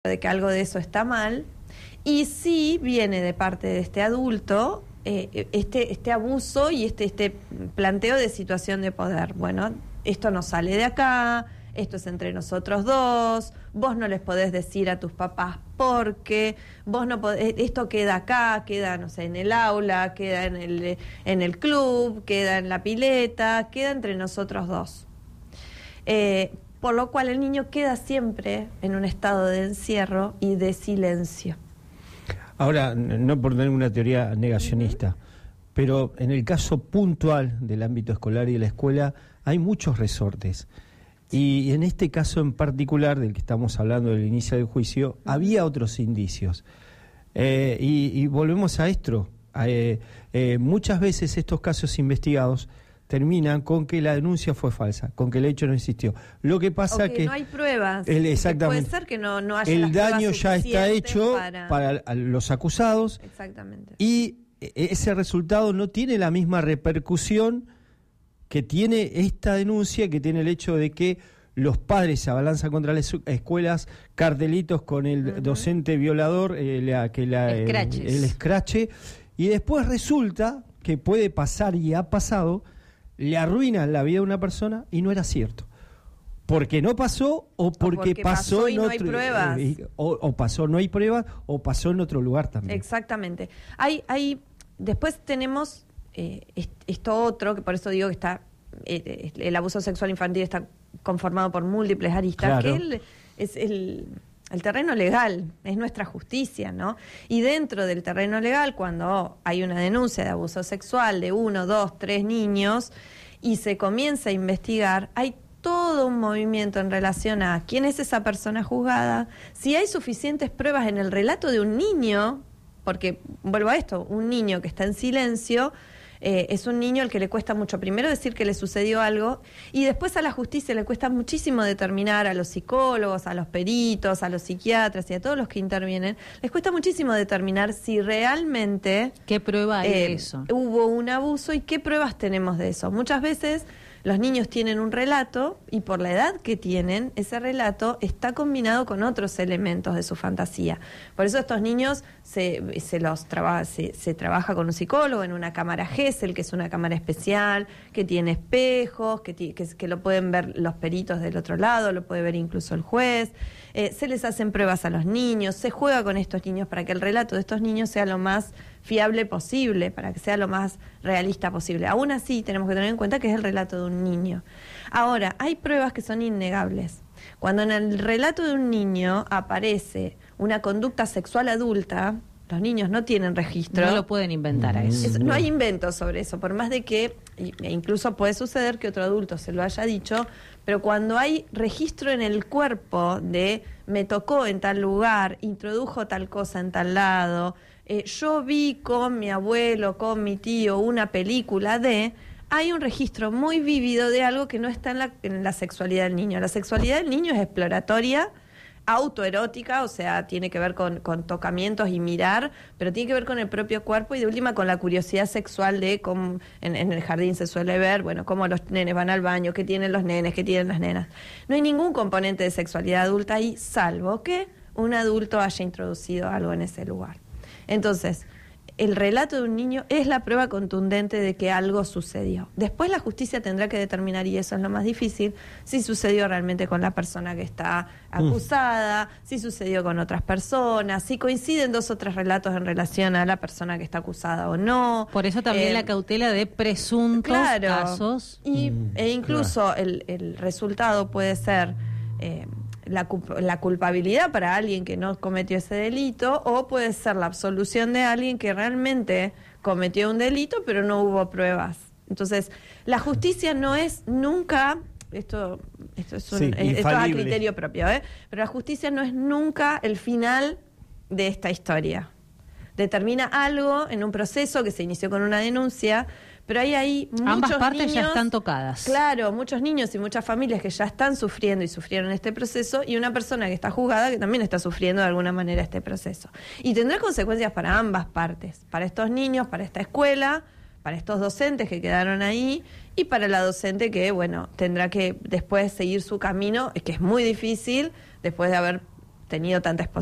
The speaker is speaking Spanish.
de que algo de eso está mal, y sí viene de parte de este adulto este abuso y este planteo de situación de poder. Bueno, esto no sale de acá, esto es entre nosotros dos, vos no les podés decir a tus papás porque vos no podés, esto queda acá, queda, no sé, en el aula, queda en el club, queda en la pileta, queda entre nosotros dos. Por lo cual el niño queda siempre en un estado de encierro y de silencio. Ahora, no por tener una teoría negacionista, pero en el caso puntual del ámbito escolar y de la escuela hay muchos resortes. Y en este caso en particular, del que estamos hablando del inicio del juicio, había otros indicios. Y volvemos a esto. Muchas veces estos casos investigados terminan con que la denuncia fue falsa, con que el hecho no existió. Lo que pasa que no hay pruebas. Exactamente. Puede ser que no haya el las daño pruebas ya está hecho para los acusados. Exactamente. Y ese resultado no tiene la misma repercusión que tiene esta denuncia, que tiene el hecho de que los padres se abalanzan contra las escuelas, cartelitos con el docente violador, el escrache, y después resulta que puede pasar y ha pasado, le arruinan la vida de una persona y no era cierto. Porque no pasó o porque pasó y en no otro, hay pruebas. O pasó, no hay pruebas, o pasó en otro lugar también. Exactamente. Después tenemos esto otro, que por eso digo que está el abuso sexual infantil está conformado por múltiples aristas, claro, que es el terreno legal, es nuestra justicia, ¿no? Y dentro del terreno legal, cuando hay una denuncia de abuso sexual de 1, 2, 3 niños y se comienza a investigar, hay todo un movimiento en relación a quién es esa persona juzgada, si hay suficientes pruebas en el relato de un niño, porque, vuelvo a esto, un niño que está en silencio es un niño al que le cuesta mucho primero decir que le sucedió algo y después a la justicia le cuesta muchísimo determinar, a los psicólogos, a los peritos, a los psiquiatras y a todos los que intervienen, les cuesta muchísimo determinar si realmente ¿qué prueba hay de eso? Hubo un abuso y qué pruebas tenemos de eso. Muchas veces los niños tienen un relato y por la edad que tienen, ese relato está combinado con otros elementos de su fantasía. Por eso estos niños se trabaja con un psicólogo en una cámara Gesell, que es una cámara especial, que tiene espejos, que lo pueden ver los peritos del otro lado, lo puede ver incluso el juez. Se les hacen pruebas a los niños, se juega con estos niños para que el relato de estos niños sea lo más fiable posible, para que sea lo más realista posible. Aún así, tenemos que tener en cuenta que es el relato de un niño. Ahora, hay pruebas que son innegables. Cuando en el relato de un niño aparece una conducta sexual adulta, los niños no tienen registro. No lo pueden inventar a eso. No hay inventos sobre eso, por más de que, incluso puede suceder que otro adulto se lo haya dicho, pero cuando hay registro en el cuerpo de me tocó en tal lugar, introdujo tal cosa en tal lado, yo vi con mi abuelo, con mi tío, una película hay un registro muy vívido de algo que no está en la sexualidad del niño. La sexualidad del niño es exploratoria, autoerótica, o sea, tiene que ver con tocamientos y mirar, pero tiene que ver con el propio cuerpo y de última con la curiosidad sexual de cómo en el jardín se suele ver, bueno, cómo los nenes van al baño, qué tienen los nenes, qué tienen las nenas. No hay ningún componente de sexualidad adulta ahí, salvo que un adulto haya introducido algo en ese lugar. Entonces, el relato de un niño es la prueba contundente de que algo sucedió. Después la justicia tendrá que determinar, y eso es lo más difícil, si sucedió realmente con la persona que está acusada, si sucedió con otras personas, si coinciden 2 o 3 relatos en relación a la persona que está acusada o no. Por eso también la cautela de presuntos casos. E incluso el resultado puede ser la culpabilidad para alguien que no cometió ese delito, o puede ser la absolución de alguien que realmente cometió un delito pero no hubo pruebas. Entonces, la justicia no es nunca, esto es a criterio propio, pero la justicia no es nunca el final de esta historia. Determina algo en un proceso que se inició con una denuncia, pero hay muchos ambas partes niños, ya están tocadas. Claro, muchos niños y muchas familias que ya están sufriendo y sufrieron este proceso, y una persona que está juzgada que también está sufriendo de alguna manera este proceso. Y tendrá consecuencias para ambas partes, para estos niños, para esta escuela, para estos docentes que quedaron ahí, y para la docente que, bueno, tendrá que después seguir su camino, que es muy difícil, después de haber tenido tanta exposición